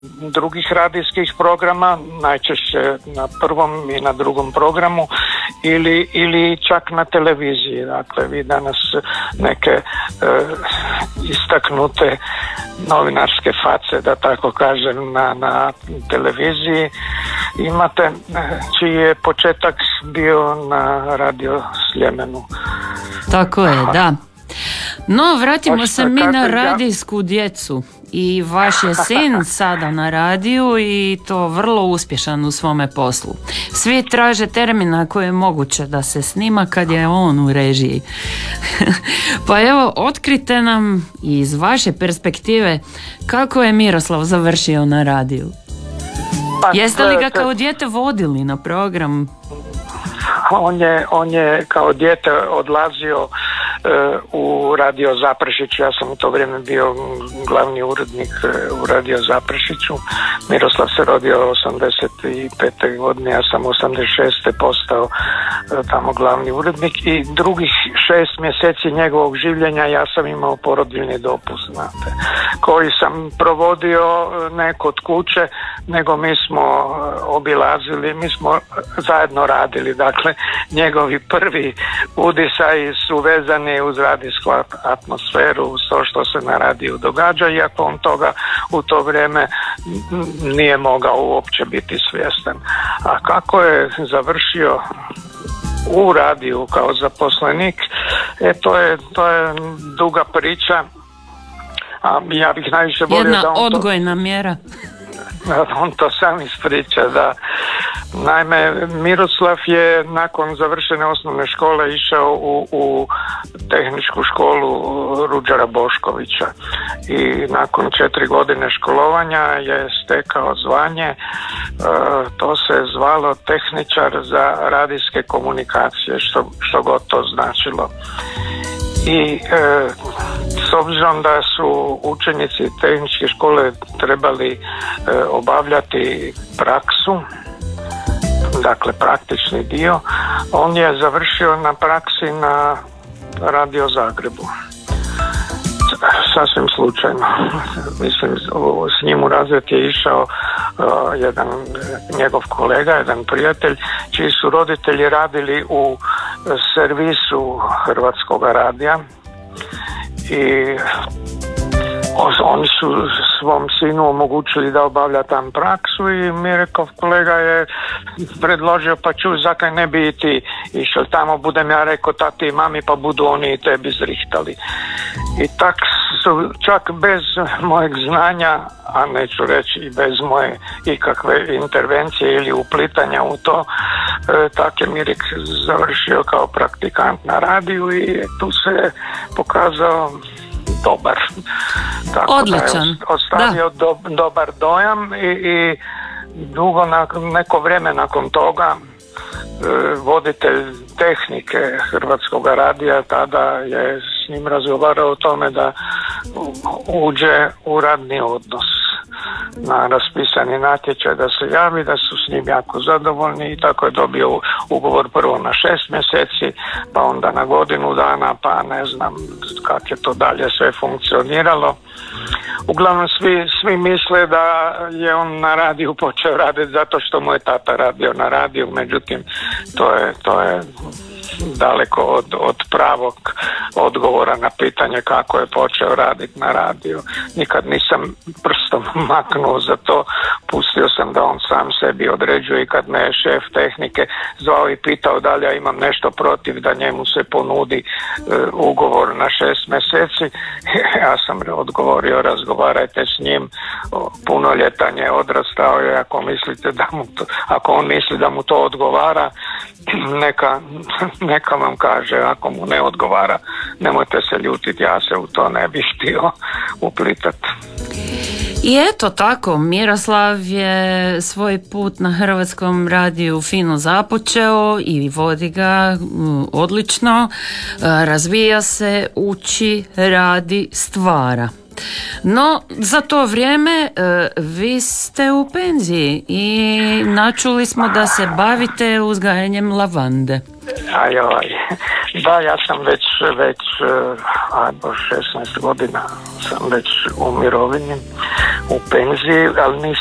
drugih radijskih programa, najčešće na prvom i na drugom programu ili čak na televiziji. Dakle, vi danas neke istaknute novinarske face, da tako kažem, na televiziji imate, čiji je početak bio na Radio Sljemenu. Tako je, da. No, vratimo se mi na radijsku djecu. I vaš je sin sada na radiju i to vrlo uspješan u svome poslu. Svi traže termina koje je moguće da se snima kad je on u režiji. Pa evo, otkrite nam iz vaše perspektive kako je Miroslav završio na radiju. Jeste li ga kao dijete vodili na program? On je kao dijete odlazio u Radio Zaprešiću. Ja sam u to vrijeme bio glavni urednik u Radio Zaprešiću. Miroslav se rodio 85. godine, ja sam 86. postao tamo glavni urednik i drugih 6 mjeseci njegovog življenja ja sam imao porodiljni dopust, znate, koji sam provodio ne kod kuće, nego mi smo obilazili, mi smo zajedno radili. Dakle, njegovi prvi udisaji su vezani uz radijsku atmosferu, uz to što se na radiju događa, iako on toga u to vrijeme nije mogao uopće biti svjestan. A kako je završio u radiju kao zaposlenik, to je duga priča, a ja bih najviše volio jedna da on odgojna mjera. On to sam ispriča, da. Naime, Miroslav je nakon završene osnovne škole išao u tehničku školu Ruđera Boškovića i nakon 4 godine školovanja je stekao zvanje, to se zvalo tehničar za radijske komunikacije, što god to značilo. I s obzirom da su učenici tehničke škole trebali obavljati praksu, dakle praktični dio, on je završio na praksi na Radio Zagrebu. Sasvim slučajno. Mislim, s njim u razred je išao jedan njegov kolega, jedan prijatelj, čiji su roditelji radili u servisu Hrvatskog radija i oni su svom sinu omogućili da obavlja tam praksu i Mirekov kolega je predložio, pa čuj, zakaj ne bi i ti išao tamo, budem ja rekao tati i mami, pa budu oni i tebi zrihtali. I tak su čak bez mojeg znanja, a neću reći i bez moje ikakve intervencije ili uplitanja u to, tak je Mirek završio kao praktikant na radiju i tu se pokazao dobar. Tako odličan. Da je ostavio dobar dojam i dugo, neko vrijeme nakon toga, voditelj tehnike Hrvatskog radija tada je s njim razgovarao o tome da uđe u radni odnos, na raspisani natječaj da se javi, da su s njim jako zadovoljni i tako je dobio ugovor prvo na 6 mjeseci, pa onda na godinu dana, pa ne znam kako je to dalje sve funkcioniralo. Uglavnom svi misle da je on na radiju počeo raditi zato što mu je tata radio na radiju, međutim to je daleko od pravog odgovora na pitanje kako je počeo raditi na radiju. Nikad nisam prstom maknuo za to, pustio sam da on sam sebi određuje i kad me je šef tehnike zvao i pitao da li ja imam nešto protiv da njemu se ponudi ugovor na 6 mjeseci, ja sam odgovorio razgovarajte s njim, punoljetan je, odrastao je, ako on misli da mu to odgovara, neka vam kaže, ako mu ne odgovara nemojte se ljutiti, ja se u to ne bih htio uplitati. I eto tako, Miroslav je svoj put na Hrvatskom radiju fino započeo i vodi ga odlično, razvija se, uči, radi, stvara. No, za to vrijeme vi ste u penziji i načuli smo da se bavite uzgajanjem lavande. Da, ja sam već 16 godina sam već u mirovini, u penziji, ali